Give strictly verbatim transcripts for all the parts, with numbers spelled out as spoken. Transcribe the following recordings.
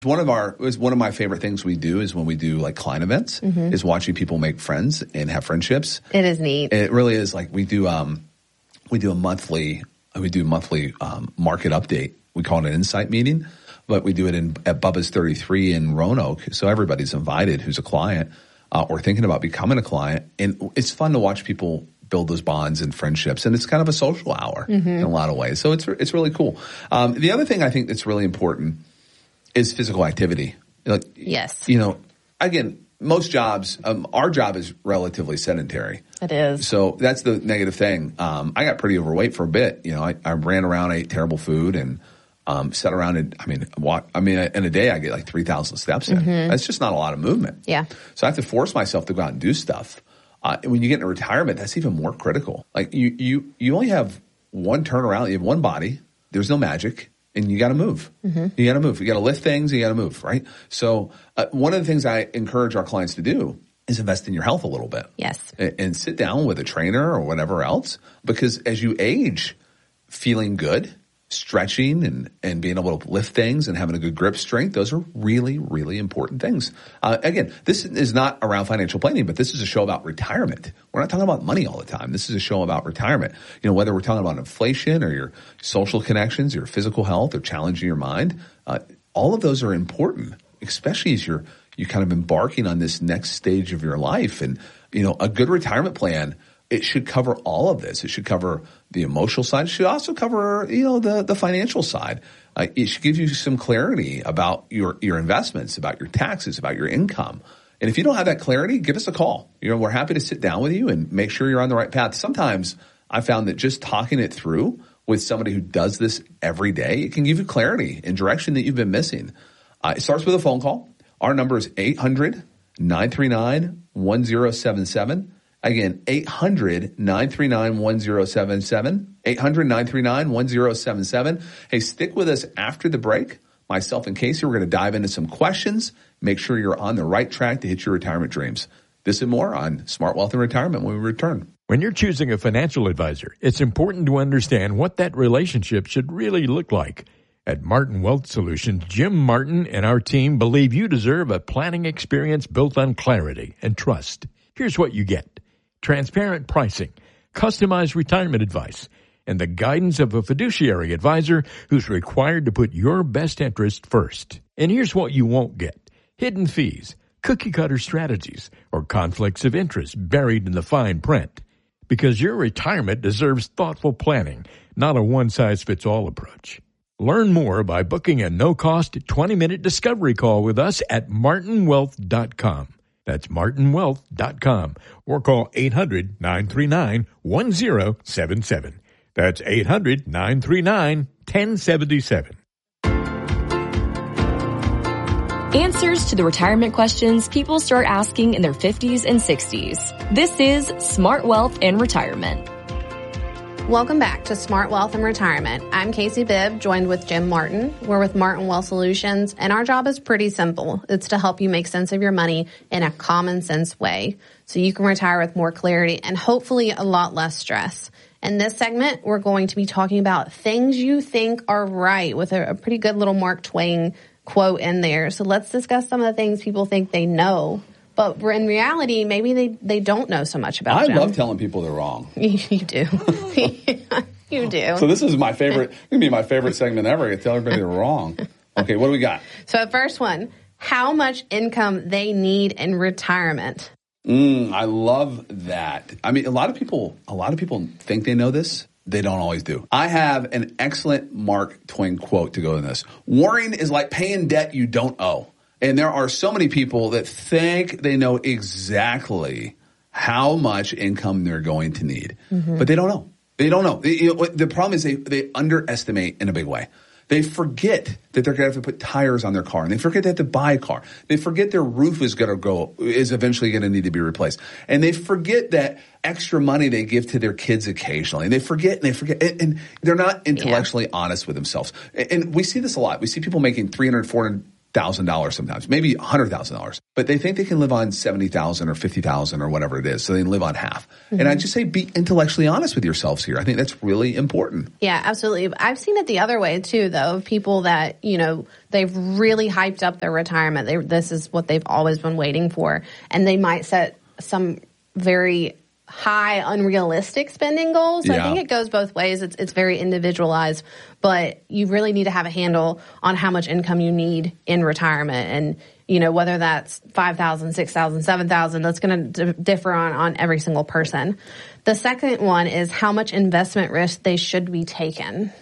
One of our is one of my favorite things we do is when we do like client events mm-hmm. is watching people make friends and have friendships. It is neat. It really is. Like we do um we do a monthly we do a monthly um, market update. We call it an insight meeting, but we do it in at Bubba's thirty-three in Roanoke. So everybody's invited who's a client uh, or thinking about becoming a client, and it's fun to watch people build those bonds and friendships, and it's kind of a social hour mm-hmm. in a lot of ways. So it's it's really cool. Um, the other thing I think that's really important is physical activity. Like, yes. You know, again, most jobs, um, our job is relatively sedentary. It is. So that's the negative thing. Um, I got pretty overweight for a bit. You know, I, I ran around, ate terrible food, and um, sat around and, I mean, walk, I mean, in a day I get like three thousand steps in. Mm-hmm. That's just not a lot of movement. Yeah. So I have to force myself to go out and do stuff. Uh, when you get into retirement, that's even more critical. Like you, you, you only have one turnaround. You have one body. There's no magic. And you got to move. Mm-hmm. You got to move. You got to lift things. You got to move, right? So uh, one of the things I encourage our clients to do is invest in your health a little bit. Yes. And, and sit down with a trainer or whatever else, because as you age, feeling good, stretching and, and being able to lift things and having a good grip strength, those are really, really important things. Uh, again, this is not around financial planning, but this is a show about retirement. We're not talking about money all the time. This is a show about retirement. You know, whether we're talking about inflation or your social connections, your physical health, or challenging your mind, uh, all of those are important, especially as you're, you're kind of embarking on this next stage of your life. And, you know, a good retirement plan, it should cover all of this. It should cover the emotional side. It should also cover, you know, the, the financial side. Uh, it should give you some clarity about your, your investments, about your taxes, about your income. And if you don't have that clarity, give us a call. You know, we're happy to sit down with you and make sure you're on the right path. Sometimes I found that just talking it through with somebody who does this every day, it can give you clarity and direction that you've been missing. Uh, it starts with a phone call. Our number is eight hundred, nine three nine, one zero seven seven. Again, eight hundred, nine three nine, one zero seven seven, eight hundred, nine three nine, one zero seven seven. Hey, stick with us after the break. Myself and Casey, we're going to dive into some questions, make sure you're on the right track to hit your retirement dreams. This and more on Smart Wealth and Retirement when we return. When you're choosing a financial advisor, it's important to understand what that relationship should really look like. At Martin Wealth Solutions, Jim Martin and our team believe you deserve a planning experience built on clarity and trust. Here's what you get. Transparent pricing, customized retirement advice, and the guidance of a fiduciary advisor who's required to put your best interest first. And here's what you won't get. Hidden fees, cookie-cutter strategies, or conflicts of interest buried in the fine print. Because your retirement deserves thoughtful planning, not a one-size-fits-all approach. Learn more by booking a no-cost twenty-minute discovery call with us at martin wealth dot com. That's martin wealth dot com, or call eight hundred, nine three nine, one zero seven seven. That's eight hundred, nine three nine, one zero seven seven. Answers to the retirement questions people start asking in their fifties and sixties. This is Smart Wealth and Retirement. Welcome back to Smart Wealth and Retirement. I'm Casey Bibb, joined with Jim Martin. We're with Martin Wealth Solutions, and our job is pretty simple. It's to help you make sense of your money in a common sense way so you can retire with more clarity and hopefully a lot less stress. In this segment, we're going to be talking about things you think are right with a, a pretty good little Mark Twain quote in there. So let's discuss some of the things people think they know, but in reality, maybe they, they don't know so much about I Jim. love telling people they're wrong. You, you do. You do. So this is my favorite, going to be my favorite segment ever. I tell everybody they're wrong. Okay, what do we got? So the first one, how much income they need in retirement. Mm, I love that. I mean, a lot of people, a lot of people think they know this. They don't always do. I have an excellent Mark Twain quote to go in this. Worrying is like paying debt you don't owe. And there are so many people that think they know exactly how much income they're going to need, mm-hmm. but they don't know. They don't know. You know. The problem is they, they underestimate in a big way. They forget that they're going to have to put tires on their car, and they forget they have to buy a car. They forget their roof is going to go, is eventually going to need to be replaced. And they forget that extra money they give to their kids occasionally. And they forget, and they forget, and, and they're not intellectually yeah. honest with themselves. And we see this a lot. We see people making three hundred thousand dollars, four hundred thousand dollars sometimes, maybe one hundred thousand dollars. But they think they can live on seventy thousand dollars or fifty thousand dollars or whatever it is. So they can live on half. Mm-hmm. And I just say be intellectually honest with yourselves here. I think that's really important. Yeah, absolutely. I've seen it the other way too, though, of people that, you know, they've really hyped up their retirement. They, this is what they've always been waiting for. And they might set some very high, unrealistic spending goals. So yeah. I think it goes both ways. It's it's very individualized, but you really need to have a handle on how much income you need in retirement. And, you know, whether that's five thousand, six thousand, seven thousand, that's going to d- differ on, on every single person. The second one is how much investment risk they should be taken.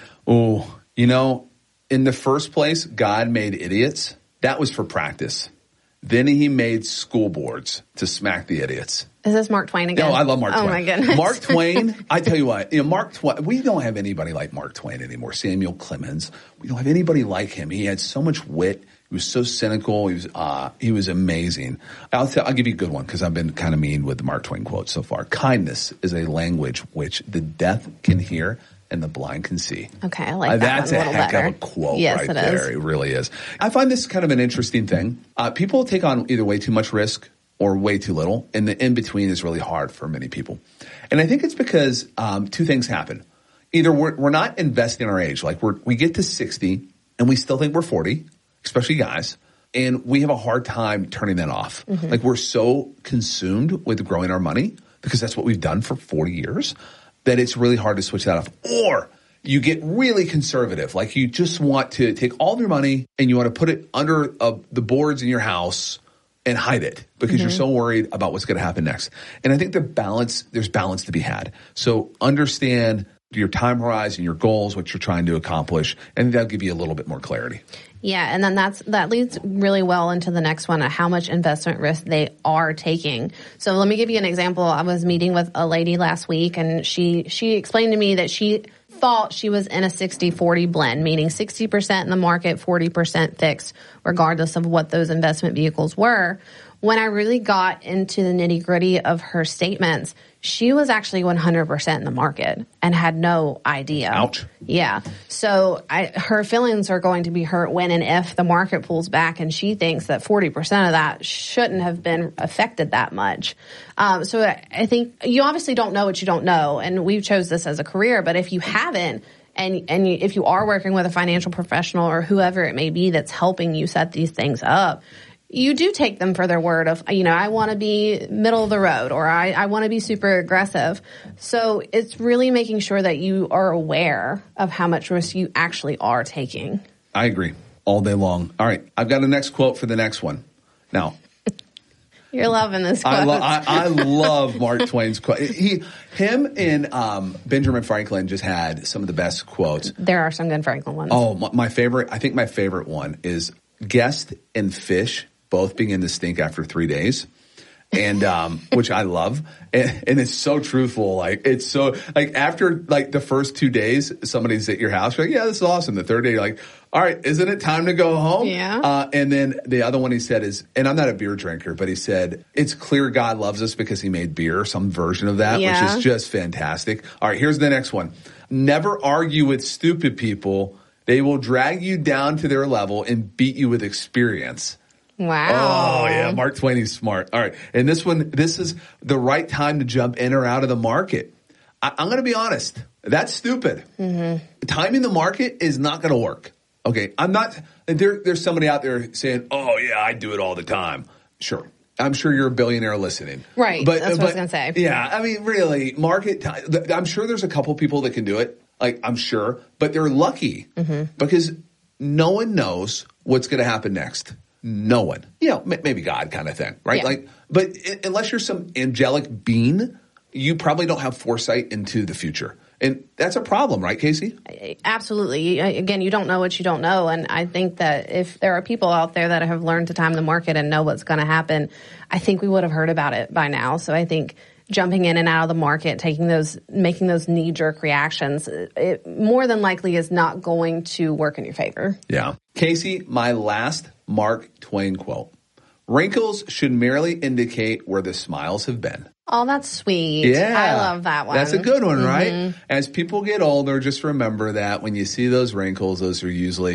Oh, you know, in the first place, God made idiots. That was for practice. Then he made school boards to smack the idiots. Is this Mark Twain again? No, I love Mark Twain. Oh, my goodness. Mark Twain, I tell you what, you know, Mark Twain, we don't have anybody like Mark Twain anymore. Samuel Clemens. We don't have anybody like him. He had so much wit. He was so cynical. He was, uh, he was amazing. I'll tell, I'll give you a good one because I've been kind of mean with the Mark Twain quotes so far. Kindness is a language which the deaf can hear and the blind can see. Okay, I like uh, that That's one a, a little heck better. of a quote yes, right it there. Is. It really is. I find this kind of an interesting thing. Uh, people take on either way too much risk or way too little, and the in-between is really hard for many people. And I think it's because um, two things happen. Either we're, we're not investing our age. Like we're, we get to sixty, and we still think we're forty, especially guys, and we have a hard time turning that off. Mm-hmm. Like we're so consumed with growing our money, because that's what we've done for forty years, that it's really hard to switch that off. Or you get really conservative. Like you just want to take all of your money, and you want to put it under uh, the boards in your house and hide it because mm-hmm. you're so worried about what's going to happen next. And I think the balance, there's balance to be had. So understand your time horizon, your goals, what you're trying to accomplish, and that'll give you a little bit more clarity. Yeah, and then that's that leads really well into the next one, of how much investment risk they are taking. So let me give you an example. I was meeting with a lady last week, and she she explained to me that she thought she was in a sixty forty blend, meaning sixty percent in the market, forty percent fixed, regardless of what those investment vehicles were. When I really got into the nitty-gritty of her statements, she was actually one hundred percent in the market and had no idea. Ouch. Yeah. So I, her feelings are going to be hurt when and if the market pulls back, and she thinks that forty percent of that shouldn't have been affected that much. Um, so I think you obviously don't know what you don't know, and we chose this as a career, but if you haven't, and and you, if you are working with a financial professional or whoever it may be that's helping you set these things up, you do take them for their word of, you know, I want to be middle of the road, or I, I want to be super aggressive. So it's really making sure that you are aware of how much risk you actually are taking. I agree all day long. All right. I've got a next quote for the next one. Now, you're loving this quote. I, lo- I, I love Mark Twain's quote. He, him and um, Benjamin Franklin just had some of the best quotes. There are some good Franklin ones. Oh, my, my favorite, I think my favorite one is guest and fish both begin to stink after three days. And, um, which I love. And, and it's so truthful. Like, it's so, like, after, like, the first two days, somebody's at your house, you're like, yeah, this is awesome. The third day, you're like, all right, isn't it time to go home? Yeah. Uh, and then the other one he said is, and I'm not a beer drinker, but he said, it's clear God loves us because he made beer, some version of that, yeah. which is just fantastic. All right, here's the next one. Never argue with stupid people. They will drag you down to their level and beat you with experience. Wow. Oh, yeah. Mark Twain is smart. All right. And this one, this is the right time to jump in or out of the market. I, I'm going to be honest. That's stupid. Mm-hmm. Timing the market is not going to work. Okay. I'm not, there, there's somebody out there saying, oh, yeah, I do it all the time. Sure. I'm sure you're a billionaire listening. Right. But, That's what but, I was going to say. Yeah. I mean, really, market time. I'm sure there's a couple people that can do it. Like, I'm sure. But they're lucky mm-hmm. because no one knows what's going to happen next. No one, you know, maybe God kind of thing, right? Yeah. Like, but unless you're some angelic being, you probably don't have foresight into the future. And that's a problem, right, Casey? Absolutely. Again, you don't know what you don't know. And I think that if there are people out there that have learned to time the market and know what's going to happen, I think we would have heard about it by now. So I think jumping in and out of the market, taking those, making those knee-jerk reactions, it more than likely is not going to work in your favor. Yeah. Casey, my last Mark Twain quote. Wrinkles should merely indicate where the smiles have been. Oh, that's sweet. Yeah. I love that one. That's a good one, right? Mm-hmm. As people get older, just remember that when you see those wrinkles, those are usually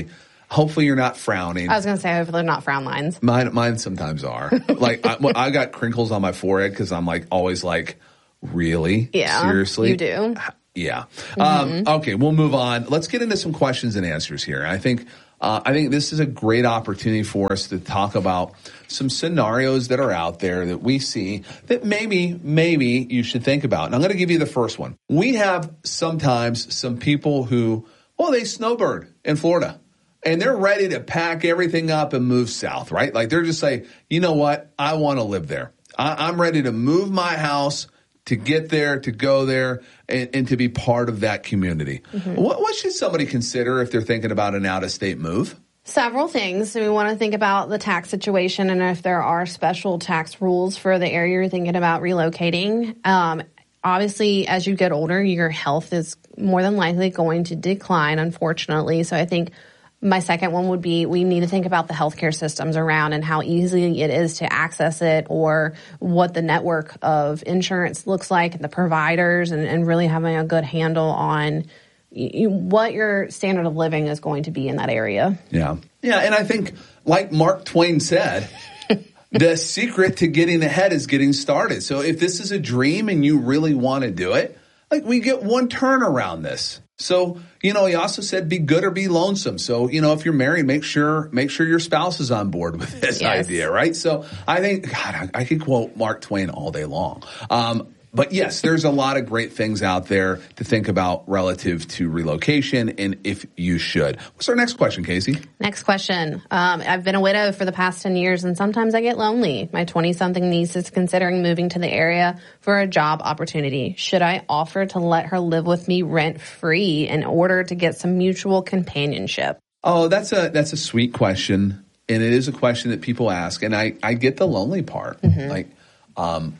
Hopefully you're not frowning. I was going to say, hopefully they're not frown lines. Mine, mine sometimes are. Like I, well, I got crinkles on my forehead because I'm like always like, really? Yeah, Seriously? you do. Yeah. Mm-hmm. Um, okay, we'll move on. Let's get into some questions and answers here. I think uh, I think this is a great opportunity for us to talk about some scenarios that are out there that we see that maybe, maybe you should think about. And I'm going to give you the first one. We have sometimes some people who, well, they snowbird in Florida. And they're ready to pack everything up and move south, right? Like they're just like, you know what? I want to live there. I, I'm ready to move my house to get there, to go there, and, and to be part of that community. Mm-hmm. What, what should somebody consider if they're thinking about an out-of-state move? Several things. So we want to think about the tax situation and if there are special tax rules for the area you're thinking about relocating. Um, obviously, as you get older, your health is more than likely going to decline, unfortunately. So I think my second one would be we need to think about the healthcare systems around and how easy it is to access it, or what the network of insurance looks like and the providers, and, and really having a good handle on you, what your standard of living is going to be in that area. Yeah. Yeah. And I think, like Mark Twain said, the secret to getting ahead is getting started. So if this is a dream and you really want to do it, like we get one turn around this. So, you know, he also said, be good or be lonesome. So, you know, if you're married, make sure, make sure your spouse is on board with this yes. idea, right? So I think, God, I, I could quote Mark Twain all day long. Um, But yes, there's a lot of great things out there to think about relative to relocation and if you should. What's our next question, Casey? Next question. Um, I've been a widow for the past ten years and sometimes I get lonely. My twenty-something niece is considering moving to the area for a job opportunity. Should I offer to let her live with me rent-free in order to get some mutual companionship? Oh, that's a that's a sweet question. And it is a question that people ask. And I, I get the lonely part. Mm-hmm. Like, um,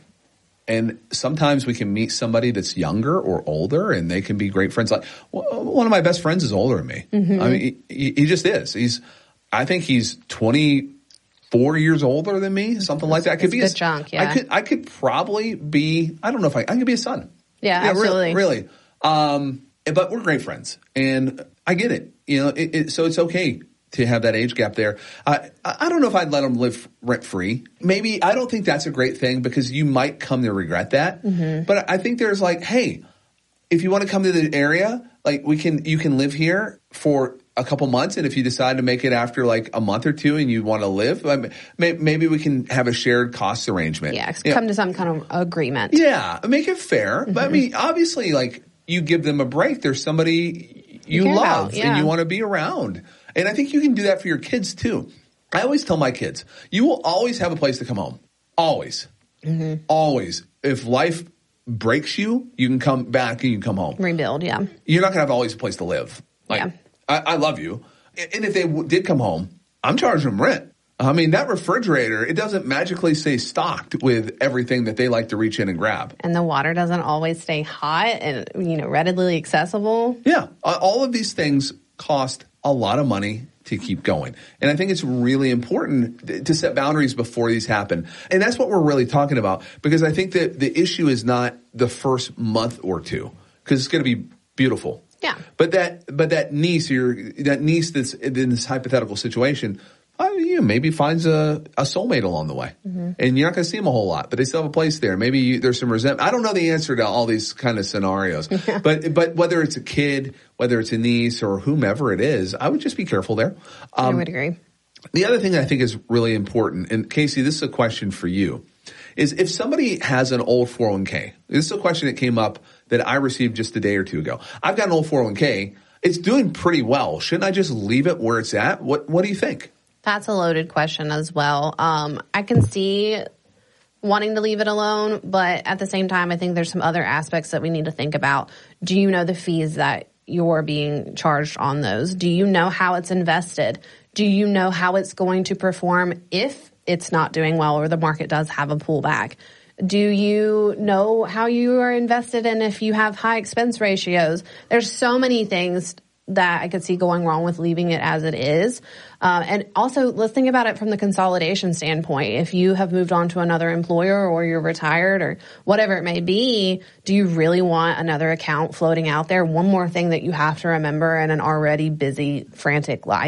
And sometimes we can meet somebody that's younger or older, and they can be great friends. Like one of my best friends is older than me. Mm-hmm. I mean, he, he just is. He's, I think he's twenty-four years older than me, something like that. I could it's be good a chunk, yeah. I could, I could probably be. I don't know if I. I could be a son. Yeah, yeah absolutely. Really. really. Um, but we're great friends, and I get it. You know, it, it, so it's okay to have that age gap there. I, I don't know if I'd let them live rent free. Maybe I don't think that's a great thing because you might come to regret that. Mm-hmm. But I think there's like, hey, if you want to come to the area, like we can, you can live here for a couple months. And if you decide to make it after like a month or two and you want to live, maybe we can have a shared cost arrangement. Yeah. You come know? to some kind of agreement. Yeah. Make it fair. Mm-hmm. But I mean, obviously like you give them a break. There's somebody you, you love yeah. and you want to be around. And I think you can do that for your kids too. I always tell my kids, you will always have a place to come home. Always. Mm-hmm. Always. If life breaks you, you can come back and you can come home. Rebuild, yeah. You're not going to have always a place to live. Like, yeah. I, I love you. And if they w- did come home, I'm charging them rent. I mean, that refrigerator, it doesn't magically stay stocked with everything that they like to reach in and grab. And the water doesn't always stay hot and, you know, readily accessible. Yeah. All of these things cost a lot of money to keep going. And I think it's really important to set boundaries before these happen. And that's what we're really talking about, because I think that the issue is not the first month or two, because it's going to be beautiful. Yeah. But that, but that niece, or that niece that's in this hypothetical situation, I mean, you know, maybe finds a, a soulmate along the way. Mm-hmm. And you're not going to see them a whole lot, but they still have a place there. Maybe you, there's some resentment. I don't know the answer to all these kind of scenarios. Yeah. But but whether it's a kid, whether it's a niece, or whomever it is, I would just be careful there. Um, I would agree. The other thing that I think is really important, and Casey, this is a question for you, is if somebody has an old four oh one k. This is a question that came up that I received just a day or two ago. I've got an old four oh one k. It's doing pretty well. Shouldn't I just leave it where it's at? What What do you think? That's a loaded question as well. Um, I can see wanting to leave it alone, but at the same time, I think there's some other aspects that we need to think about. Do you know the fees that you're being charged on those? Do you know how it's invested? Do you know how it's going to perform if it's not doing well or the market does have a pullback? Do you know how you are invested in if you have high expense ratios? There's so many things that I could see going wrong with leaving it as it is. Um, and also, let's think about it from the consolidation standpoint. If you have moved on to another employer or you're retired or whatever it may be, do you really want another account floating out there? One more thing that you have to remember in an already busy, frantic life.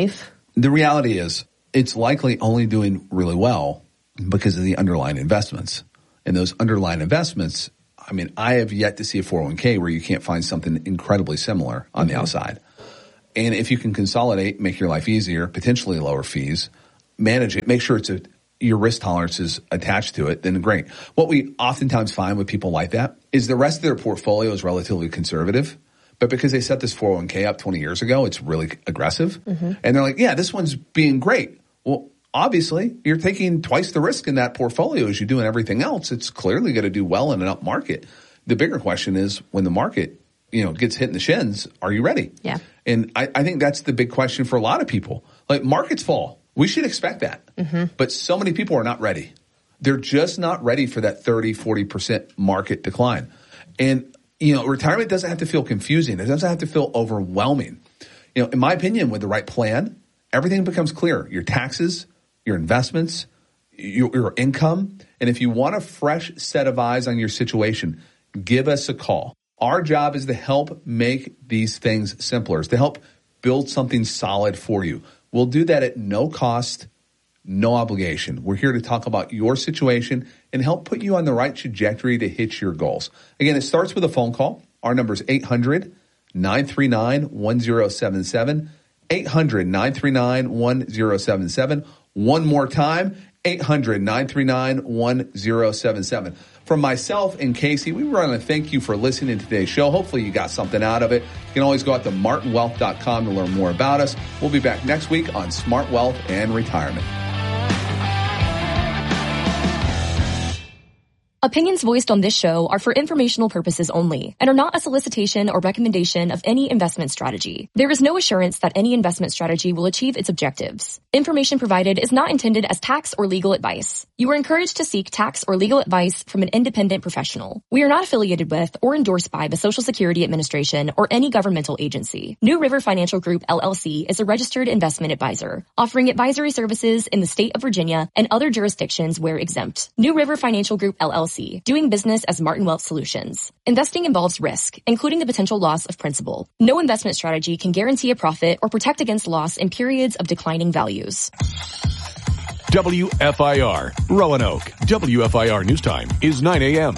The reality is it's likely only doing really well because of the underlying investments. And those underlying investments, I mean, I have yet to see a four oh one k where you can't find something incredibly similar on mm-hmm. the outside. And if you can consolidate, make your life easier, potentially lower fees, manage it, make sure it's a, your risk tolerance is attached to it, then great. What we oftentimes find with people like that is the rest of their portfolio is relatively conservative, but because they set this four oh one k up twenty years ago, it's really aggressive. Mm-hmm. And they're like, yeah, this one's being great. Well, obviously, you're taking twice the risk in that portfolio as you do in everything else. It's clearly going to do well in an up market. The bigger question is when the market, you know, gets hit in the shins, are you ready? Yeah. And I, I think that's the big question for a lot of people. Like, markets fall. We should expect that. Mm-hmm. But so many people are not ready. They're just not ready for that thirty, forty percent market decline. And, you know, retirement doesn't have to feel confusing. It doesn't have to feel overwhelming. You know, in my opinion, with the right plan, everything becomes clear. Your taxes, your investments, your, your income. And if you want a fresh set of eyes on your situation, give us a call. Our job is to help make these things simpler, is to help build something solid for you. We'll do that at no cost, no obligation. We're here to talk about your situation and help put you on the right trajectory to hit your goals. Again, it starts with a phone call. Our number is eight hundred, nine three nine, one oh seven seven, eight hundred, nine three nine, one oh seven seven. One more time, eight hundred, nine three nine, one oh seven seven. From myself and Casey, we want to thank you for listening to today's show. Hopefully you got something out of it. You can always go out to martin wealth dot com to learn more about us. We'll be back next week on Smart Wealth and Retirement. Opinions voiced on this show are for informational purposes only and are not a solicitation or recommendation of any investment strategy. There is no assurance that any investment strategy will achieve its objectives. Information provided is not intended as tax or legal advice. You are encouraged to seek tax or legal advice from an independent professional. We are not affiliated with or endorsed by the Social Security Administration or any governmental agency. New River Financial Group, L L C is a registered investment advisor, offering advisory services in the state of Virginia and other jurisdictions where exempt. New River Financial Group, L L C, doing business as Martin Wealth Solutions. Investing involves risk, including the potential loss of principal. No investment strategy can guarantee a profit or protect against loss in periods of declining values. W F I R, Roanoke. W F I R News Time is nine a.m.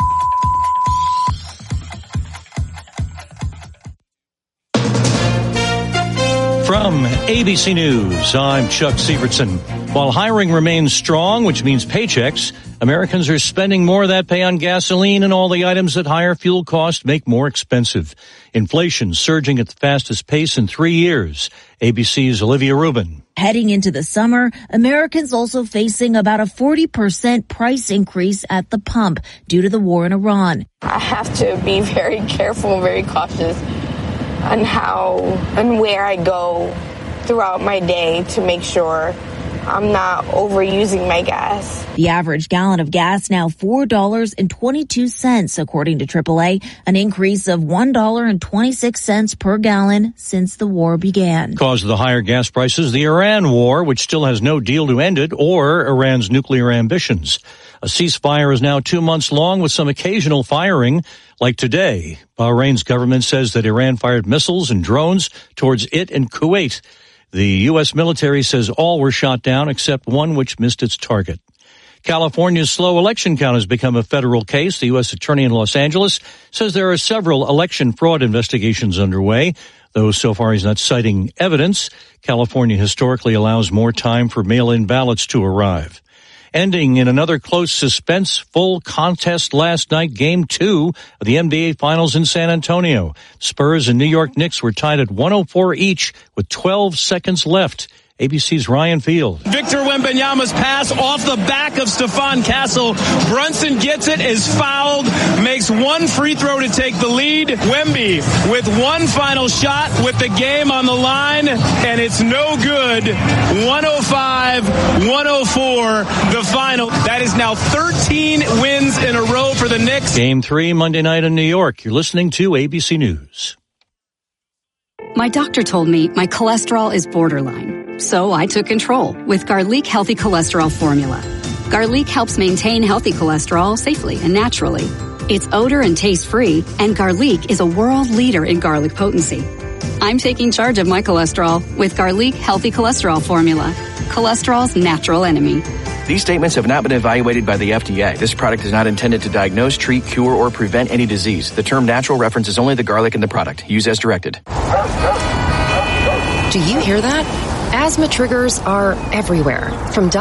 From A B C News, I'm Chuck Sievertson. While hiring remains strong, which means paychecks, Americans are spending more of that pay on gasoline and all the items that higher fuel costs make more expensive. Inflation surging at the fastest pace in three years. A B C's Olivia Rubin. Heading into the summer, Americans also facing about a forty percent price increase at the pump due to the war in Iran. I have to be very careful, very cautious on how and where I go throughout my day to make sure I'm not overusing my gas. The average gallon of gas now four dollars and twenty-two cents, according to triple A, an increase of one dollar and twenty-six cents per gallon since the war began. Cause of the higher gas prices, the Iran war, which still has no deal to end it, or Iran's nuclear ambitions. A ceasefire is now two months long with some occasional firing, like today. Bahrain's government says that Iran fired missiles and drones towards it and Kuwait. The U S military says all were shot down except one which missed its target. California's slow election count has become a federal case. The U S attorney in Los Angeles says there are several election fraud investigations underway, though so far he's not citing evidence. California historically allows more time for mail-in ballots to arrive. Ending in another close suspense-full contest last night, Game two of the N B A Finals in San Antonio. Spurs and New York Knicks were tied at one oh four each with twelve seconds left. A B C's Ryan Field. Victor Wembanyama's pass off the back of Stephon Castle. Brunson gets it, is fouled, makes one free throw to take the lead. Wemby with one final shot with the game on the line, and it's no good. one oh five, one oh four, the final. That is now thirteen wins in a row for the Knicks. Game three, Monday night in New York. You're listening to A B C News. My doctor told me my cholesterol is borderline. So I took control with Garlic Healthy Cholesterol Formula. Garlic helps maintain healthy cholesterol safely and naturally. It's odor and taste-free, and Garlic is a world leader in garlic potency. I'm taking charge of my cholesterol with Garlic Healthy Cholesterol Formula. Cholesterol's natural enemy. These statements have not been evaluated by the F D A. This product is not intended to diagnose, treat, cure, or prevent any disease. The term natural references only the garlic in the product. Use as directed. Do you hear that? Asthma triggers are everywhere, from